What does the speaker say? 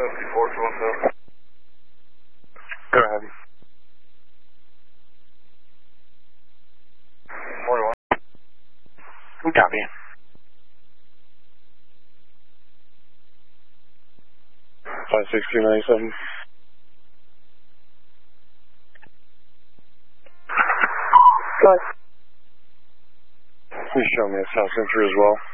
54-217. Go ahead. 41. Copy. Five 6297. Good. Please show me a South Century as well.